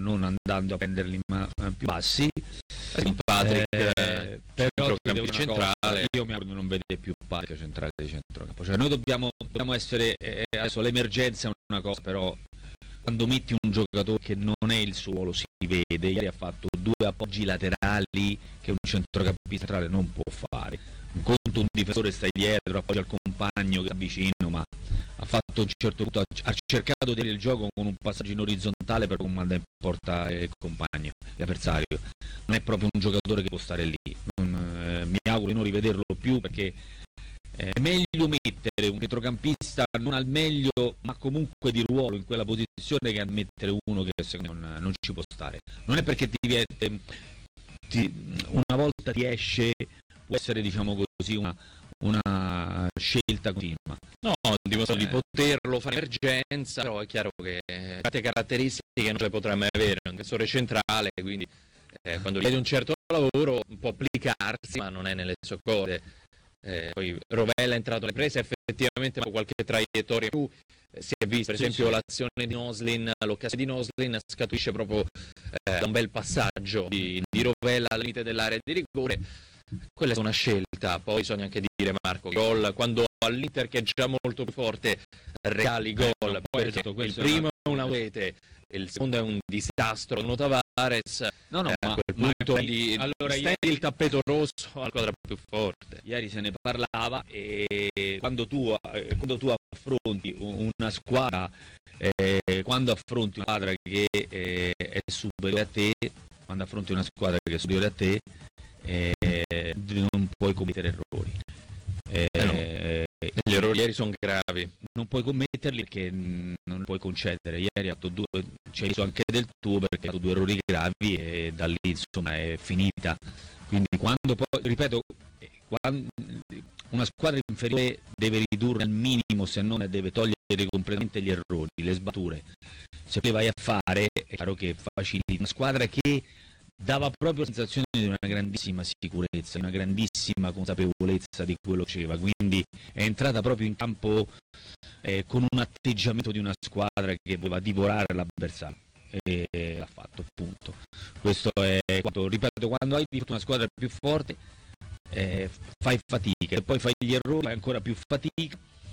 non andando a prenderli più bassi. Patrick, però centrale. Io mi auguro di non vedere più Patrick centrale di centrocampo. Cioè, noi dobbiamo essere, adesso l'emergenza è una cosa, però quando metti un giocatore che non è il suo ruolo si vede. Ieri ha fatto 2 appoggi laterali che un centrocampista centrale non può fare. Un conto un difensore stai dietro, appoggia al compagno che è vicino, ma ha fatto a un certo punto, ha cercato di avere il gioco con un passaggio in orizzontale per comandare in porta il compagno, l'avversario. Non è proprio un giocatore che può stare lì. Mi auguro di non rivederlo più, perché è meglio mettere un centrocampista non al meglio ma comunque di ruolo in quella posizione che a mettere uno che secondo me non ci può stare. Non è perché una volta ti esce, può essere, diciamo così, una scelta continua. No, dimostra di poterlo fare in emergenza, però è chiaro che tante caratteristiche non le potrà mai avere un difensore centrale, quindi quando richiede un certo lavoro può applicarsi, ma non è nelle sue cose. Poi Rovella è entrato alle prese, effettivamente con qualche traiettoria più, si è visto per esempio l'azione di Noslin, l'occasione di Noslin scaturisce proprio da un bel passaggio di Rovella al limite dell'area di rigore. Quella è una scelta. Poi bisogna anche dire, Marco, gol quando all'Inter, che è già molto più forte, regali gol, poi il primo è una rete, il secondo è un disastro Nuno Tavares. Ma a quel punto allora stendi il tappeto rosso alla squadra più forte. Ieri se ne parlava, e quando tu affronti una squadra, quando affronti una squadra che è superiore a te, quando affronti una squadra che è superiore a te, non puoi commettere errori. Gli errori ieri sono gravi, non puoi commetterli perché non puoi concedere. Ieri ha fatto 2, c'è il anche del tuo, perché ha fatto 2 errori gravi e da lì insomma è finita. Quindi quando poi, ripeto, una squadra inferiore deve ridurre al minimo, se non deve togliere completamente gli errori, le sbatture. Se poi vai a fare, è chiaro che facilita. Una squadra che dava proprio la sensazione di una grandissima sicurezza, di una grandissima consapevolezza di quello che faceva, quindi è entrata proprio in campo con un atteggiamento di una squadra che voleva divorare l'avversario, e l'ha fatto, appunto. Questo è quanto, ripeto, quando hai una squadra più forte fai fatica, e poi fai gli errori, fai ancora più fatica.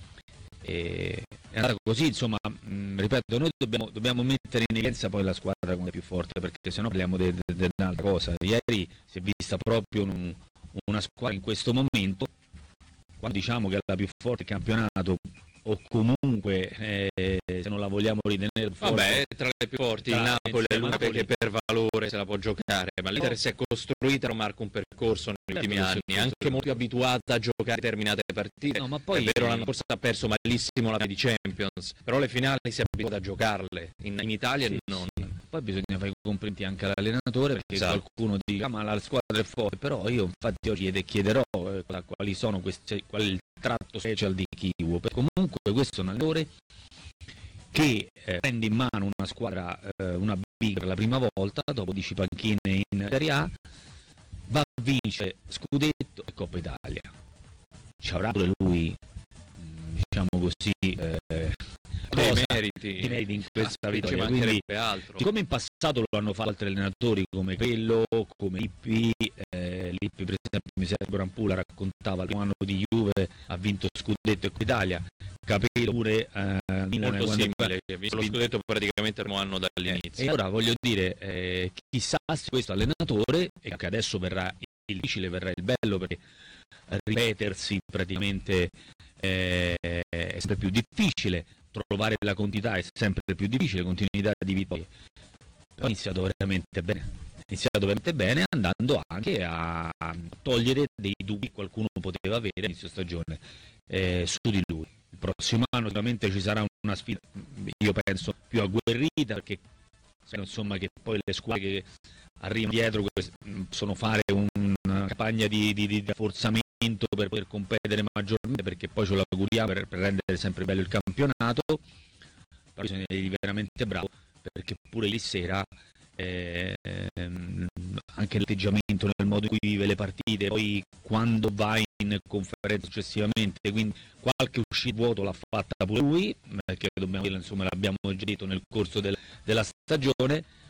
È andata così, insomma, ripeto, noi dobbiamo mettere in evidenza poi la squadra come più forte, perché sennò parliamo di un'altra cosa. Ieri si è vista proprio una squadra in questo momento, quando diciamo che è la più forte del campionato, o comunque se non la vogliamo ritenere forte, vabbè, tra le più forti il Napoli è l'unica che per valore se la può giocare, ma l'Inter si è costruita, marca un percorso negli ultimi anni, anche molto abituata a giocare determinate partite. No, ma poi, è vero, l'anno scorso ha perso malissimo la di Champions, però le finali si è abituata a giocarle, in Italia sì, non. Sì. Poi bisogna fare i complimenti anche all'allenatore, perché esatto, qualcuno dica ma la squadra è forte, però io infatti oggi chiederò quali sono qual è il tratto special di Kiwo. Comunque questo è un allenatore che prende in mano una squadra, una big per la prima volta dopo 10 panchine in Serie A, va a vincere scudetto e Coppa Italia. Ci avrà pure lui, diciamo così, dei meriti in questa vittoria. Quindi, altro. Come in passato lo hanno fatto altri allenatori come quello, come Lippi, per esempio mi sembra Rampula raccontava il primo anno di Juve ha vinto scudetto e Coppa Italia, Capello pure molto simile, ha vinto lo scudetto praticamente il primo anno dall'inizio. E ora voglio dire, chissà se questo allenatore, e che adesso verrà il difficile, verrà il bello, perché ripetersi praticamente è sempre più difficile, trovare la continuità è sempre più difficile, continuità di vittorie. Però ha iniziato veramente bene, andando anche a togliere dei dubbi che qualcuno poteva avere all'inizio stagione su di lui. Il prossimo anno sicuramente ci sarà una sfida, io penso, più agguerrita, perché insomma che poi le squadre che arrivano dietro possono fare una campagna di rafforzamento per poter competere maggiormente, perché poi ce lo auguriamo per rendere sempre bello il campionato. Però bisogna essere veramente bravo, perché pure ieri sera anche l'atteggiamento, nel modo in cui vive le partite, poi quando va in conferenza successivamente, quindi qualche uscita vuoto l'ha fatta pure lui, perché dobbiamo dire, insomma, l'abbiamo già detto nel corso della stagione.